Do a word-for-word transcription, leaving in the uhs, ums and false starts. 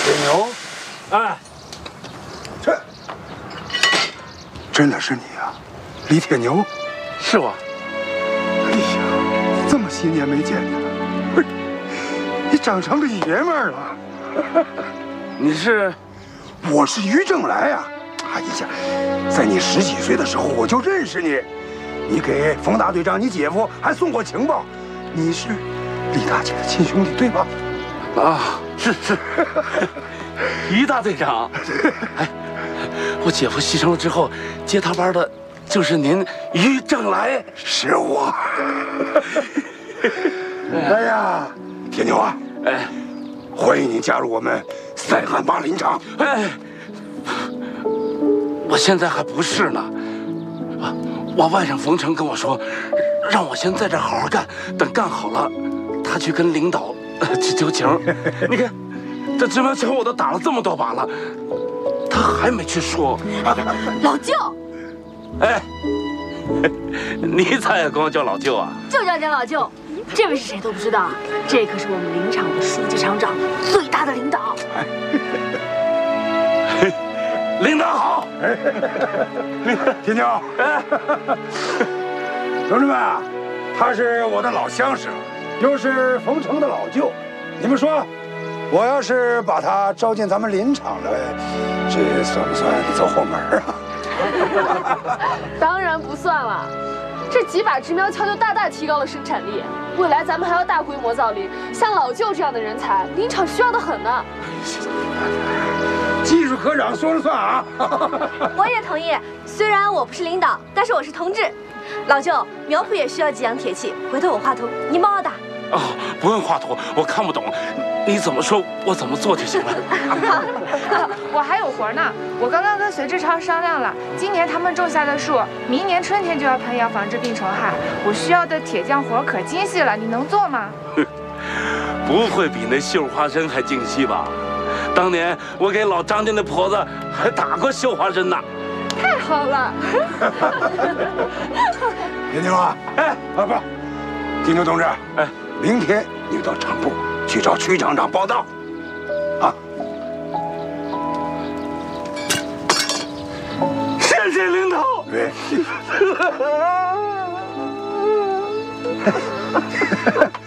铁牛， 哎， 这真的是你啊，李铁牛？ 是我。 哎呀，这么些年没见你了，不是，你长成个爷们儿了。 你是？ 我是于正来呀。哎呀，在你十几岁的时候我就认识你，你给冯大队长你姐夫还送过情报，你是李大姐的亲兄弟对吧？ 啊，是是。于大队长，哎，我姐夫牺牲了之后，接他班的就是您于正来。 是我。哎呀，铁牛啊， 哎， 欢迎您加入我们塞罕坝林场。 哎，我现在还不是呢。啊，我外甥冯成跟我说，让我先在这好好干，等干好了，他去跟领导呃去求情。你看，这直毛球我都打了这么多把了，他还没去说。 老舅， 哎，你咋也管我叫老舅啊？ 就叫你老舅。这位是谁都不知道，这可是我们林场的书记厂长，最大的领导。 领导好。 铁牛，同志们啊，他是我的老相识，又是冯成的老舅。你们说，我要是把他招进咱们林场了，这算不算走后门啊？ 当然不算了，这几把直苗枪就大大提高了生产力。未来咱们还要大规模造林，像老舅这样的人才，林场需要的很呢。 技术科长说了算啊！ 我也同意，虽然我不是领导，但是我是同志。老舅，苗圃也需要几样铁器，回头我画图，您帮我打。 哦，不用画图，我看不懂，你怎么说我怎么做就行了。 我还有活呢，我刚刚跟隋志超商量了，今年他们种下的树，明年春天就要喷药防治病虫害。我需要的铁匠活可精细了，你能做吗？ 不会比那绣花针还精细吧？当年我给老张家那婆子还打过绣花针呢。 太好了！ 铁牛啊，哎啊不，铁牛同志，哎，明天你到厂部去找区厂长报道，啊。 谢谢领导。 对。